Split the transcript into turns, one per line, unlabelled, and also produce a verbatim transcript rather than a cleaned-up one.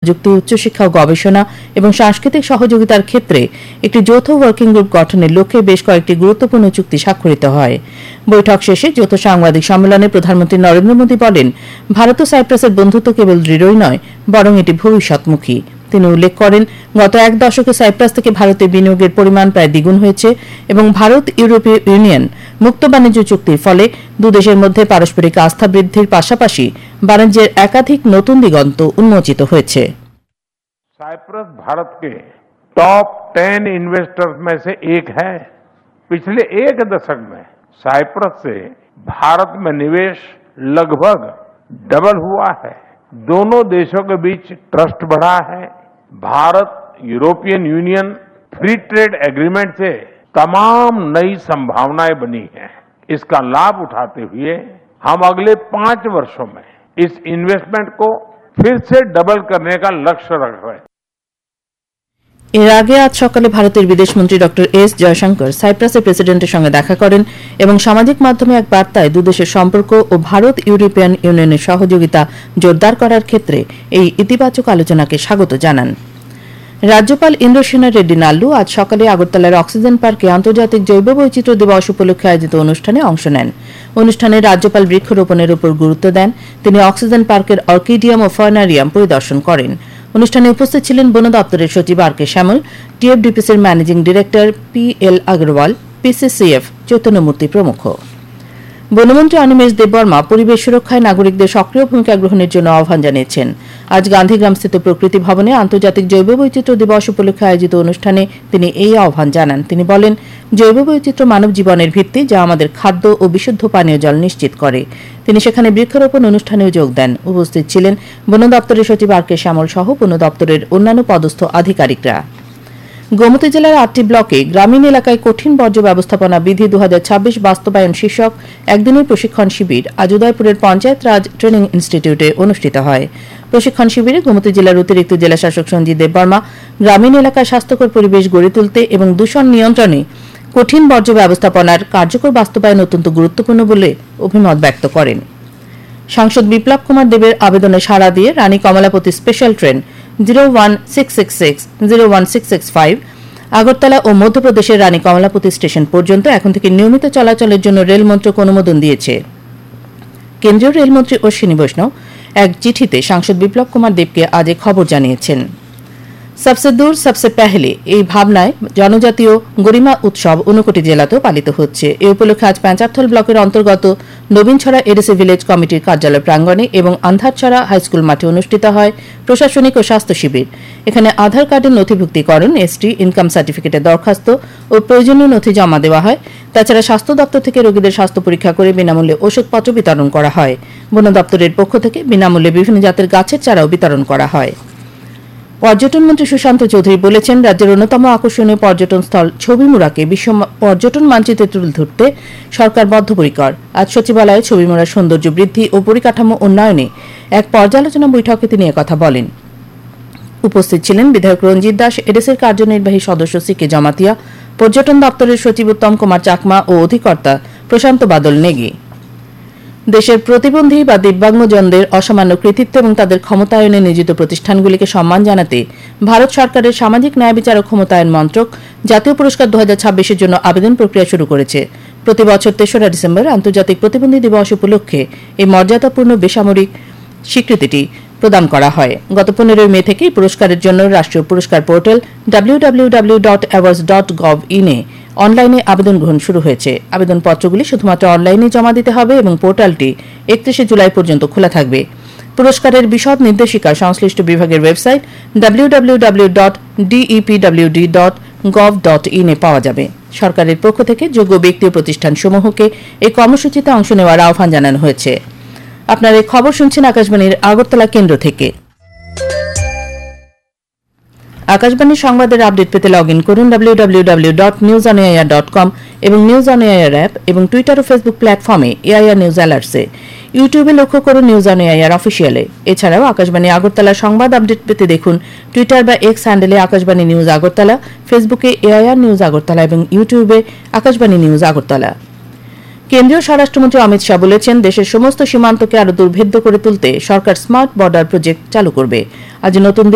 প্রযুক্তি, উচ্চশিক্ষা ও গবেষণা এবং সাংস্কৃতিক সহযোগিতার ক্ষেত্রে একটি যৌথ ওয়ার্কিং গ্রুপ গঠনের লক্ষ্যে বেশ কয়েকটি গুরুত্বপূর্ণ চুক্তি স্বাক্ষরিত হয়। বৈঠক শেষে যৌথ সাংবাদিক সম্মেলনে প্রধানমন্ত্রী নরেন্দ্র মোদী বলেন, ভারত ও সাইপ্রাসের বন্ধুত্ব কেবল দৃঢ়ই নয়, বরং এটি ভবিষ্যৎমুখী। তিনি উল্লেখ করেন, গত এক দশকে সাইপ্রাস থেকে ভারতের বিনিয়োগের পরিমাণ প্রায় দ্বিগুণ হয়েছে এবং ভারত ইউরোপীয় ইউনিয়ন মুক্ত বাণিজ্য চুক্তির ফলে দুদেশের মধ্যে পারস্পরিক আস্থা বৃদ্ধির পাশাপাশি বাণিজ্যের একাধিক নতুন দিগন্ত উন্মোচিত হয়েছে।
साइप्रस भारत के टॉप टेन इन्वेस्टर्स में से एक है। पिछले एक दशक में साइप्रस से भारत में निवेश लगभग डबल हुआ है। दोनों देशों के बीच ट्रस्ट बढ़ा है। Bharat European union free trade agreement से तमाम नई संभावनाएं बनी हैं। इसका लाभ उठाते हुए हम अगले पांच वर्षों में इस इन्वेस्टमेंट को फिर से डबल करने का लक्ष्य रख रहे हैं।
এর আগে আজ সকালে ভারতের বিদেশমন্ত্রী ডক্টর এস জয়শঙ্কর সাইপ্রাসের প্রেসিডেন্টের সঙ্গে দেখা করেন এবং সামাজিক মাধ্যমে এক বার্তায় দুদেশের সম্পর্ক ও ভারত ইউরোপিয়ান ইউনিয়নের সহযোগিতা জোরদার করার ক্ষেত্রে এই ইতিবাচক আলোচনাকে স্বাগত জানান। রাজ্যপাল ইন্দ্রসেনা রেড্ডি নাল্লু আজ সকালে আগরতলার অক্সিজেন পার্কে আন্তর্জাতিক জৈব বৈচিত্র্য দিবস উপলক্ষে আয়োজিত অনুষ্ঠানে অংশ নেন। অনুষ্ঠানে রাজ্যপাল বৃক্ষরোপণের উপর গুরুত্ব দেন। তিনি অক্সিজেন পার্কের অর্কিডিয়াম ও ফার্নারিয়াম পরিদর্শন করেন। অনুষ্ঠানে উপস্থিত ছিলেন বন দপ্তরের সচিব আর কে শ্যামল, টিএফডিপিসির managing director P L Agarwal, PCCF চৈতন্যমূর্তি প্রমুখ। বনমন্ত্রী অনিমেষ দেববর্মা পরিবেশ সুরক্ষায় নাগরিকদের সক্রিয় ভূমিকা গ্রহণের জন্য আহ্বান জানিয়েছেন। আজ গান্ধীগ্রামস্থিত প্রকৃতি ভবনে আন্তর্জাতিক জৈব বৈচিত্র্য দিবস উপলক্ষে আয়োজিত অনুষ্ঠানে তিনি এই আহ্বান জানান। তিনি বলেন, জৈব বৈচিত্র্য মানব জীবনের ভিত্তি, যা আমাদের খাদ্য ও বিশুদ্ধ পানীয় জল নিশ্চিত করে। তিনি সেখানে বৃক্ষরোপণ অনুষ্ঠানেও যোগ দেন। উপস্থিত ছিলেন বন দপ্তরের সচিব আর কে শ্যামল সহ বন দপ্তরের অন্যান্য পদস্থ আধিকারিকরা। গোমতী জেলার আটটি ব্লকে গ্রামীণ এলাকায় কঠিন বর্জ্য ব্যবস্থাপনা বিধি দু হাজার ছাব্বিশ বাস্তবায়ন শীর্ষক একদিনের প্রশিক্ষণ শিবির আজ উদয়পুরের পঞ্চায়েত রাজ ট্রেনিং ইনস্টিটিউটে অনুষ্ঠিত হয়। প্রশিক্ষণ শিবিরে গোমতী জেলার অতিরিক্ত জেলাশাসক সঞ্জিত দেববর্মা গ্রামীণ এলাকায় স্বাস্থ্যকর পরিবেশ গড়ে তুলতে এবং দূষণ নিয়ন্ত্রণে কঠিন বর্জ্য ব্যবস্থাপনার কার্যকর বাস্তবায়ন অত্যন্ত গুরুত্বপূর্ণ বলে অভিমত ব্যক্ত করেন। সাংসদ বিপ্লব কুমার দেবের আবেদনে সাড়া দিয়ে রানী Kamalapati special train zero one six six six zero one six six five Agartala ও মধ্যপ্রদেশের রানী কমলাপতি স্টেশন পর্যন্ত এখন থেকে নিয়মিত চলাচলের জন্য রেল মন্ত্রক অনুমোদন দিয়েছে। কেন্দ্রীয় রেলমন্ত্রী অশ্বিনী বৈষ্ণব এক চিঠিতে সাংসদ বিপ্লব কুমার দেবকে আজ এ খবর জানিয়েছেন। সবসে দূর সবসে পেহলে এই ভাবনায় জনজাতীয় গরিমা উৎসব ঊনকোটি জেলাতেও পালিত হচ্ছে। এ উপলক্ষে আজ প্যাঁচারথল ব্লকের অন্তর্গত নবীনছড়া এডিসি ভিলেজ কমিটির কার্যালয় প্রাঙ্গণে এবং আন্ধারছড়া হাইস্কুল মাঠে অনুষ্ঠিত হয় প্রশাসনিক ও স্বাস্থ্য শিবির। এখানে আধার কার্ডের নথিভুক্তিকরণ, এসটি ইনকাম সার্টিফিকেটের দরখাস্ত ও প্রয়োজনীয় নথি জমা দেওয়া হয়। তাছাড়া স্বাস্থ্য দপ্তর থেকে রোগীদের স্বাস্থ্য পরীক্ষা করে বিনামূল্যে ওষুধপত্র বিতরণ করা হয়। বন দপ্তরের পক্ষ থেকে বিনামূল্যে বিভিন্ন জাতের গাছের চারাও বিতরণ করা হয়। পর্যটন মন্ত্রী সুশান্ত চৌধুরী বলেছেন, রাজ্যের অন্যতম আকর্ষণীয় পর্যটন স্থল ছবিমুড়াকে বিশ্ব পর্যটন মানচিত্রে তুলে ধরতে সরকার বদ্ধপরিকর। আজ সচিবালয়ে ছবিমুড়ার সৌন্দর্য বৃদ্ধি ও পরিকাঠামো উন্নয়নে এক পর্যালোচনা বৈঠকে তিনি একথা বলেন। উপস্থিত ছিলেন বিধায়ক রঞ্জিত দাস, এডিসির কার্যনির্বাহী সদস্য সি কে জমাতিয়া, পর্যটন দপ্তরের সচিব উত্তম কুমার চাকমা ও অধিকর্তা প্রশান্ত বাদল নেগি। দেশের প্রতিবন্ধী বা দিব্যাঙ্গজনদের অসামান্য কৃতিত্ব এবং তাদের ক্ষমতায়নে নিয়োজিত প্রতিষ্ঠানগুলিকে সম্মান জানাতে ভারত সরকারের সামাজিক ন্যায় বিচার ও ক্ষমতায়ন মন্ত্রক জাতীয় পুরস্কার দু হাজার ছাব্বিশের জন্য আবেদন প্রক্রিয়া শুরু করেছে। প্রতি বছর তেসরা ডিসেম্বর আন্তর্জাতিক প্রতিবন্ধী দিবস উপলক্ষে এই মর্যাদাপূর্ণ বেসামরিক স্বীকৃতিটি প্রদান করা হয়। গত পনেরোই মে থেকে পুরস্কারের জন্য রাষ্ট্রীয় পুরস্কার portal W W W dot awards dot gov in a অনলাইনে আবেদন গ্রহণ শুরু হয়েছে। আবেদনপত্রগুলি শুধুমাত্র অনলাইনে জমা দিতে হবে এবং পোর্টালটি একত্রিশে জুলাই পর্যন্ত খোলা থাকবে। পুরস্কারের বিশদ নির্দেশিকা সংশ্লিষ্ট বিভাগের website W W W dot ডিইপিডব্লিউডি dot gov dot in a পাওয়া যাবে। সরকারের পক্ষ থেকে যোগ্য ব্যক্তি ও প্রতিষ্ঠানসমূহকে এই কর্মসূচিতে অংশ নেওয়ার আহ্বান জানানো হয়েছে। আপনারা এই খবর শুনছেন আকাশবাণীর আগরতলা কেন্দ্র থেকে। আকাশবাণীর সংবাদের আপডেট পেতে লগ ইন করুন W W W dot news on AIR dot com এবং নিউজ অন এআইআর অ্যাপ এবং টুইটার ও ফেসবুক প্ল্যাটফর্মে এআইআর নিউজ অ্যালার্টসে। ইউটিউবে লক্ষ্য করুন নিউজ অন এআইআর অফিসিয়ালে। এছাড়াও আকাশবাণী আগরতলার সংবাদ আপডেট পেতে দেখুন টুইটার বা এক্স হ্যান্ডেলে আকাশবাণী নিউজ আগরতলা, ফেসবুকে এআইআর নিউজ আগরতলা এবং ইউটিউবে আকাশবাণী নিউজ আগরতলা। কেন্দ্রীয় স্বরাষ্ট্রমন্ত্রী অমিত শাহ বলেছেন, দেশের সমস্ত সীমান্তকে আরো দুর্ভেদ্য করে তুলতে সরকার স্মার্ট বর্ডার প্রজেক্ট চালু করবে। আজ নতুন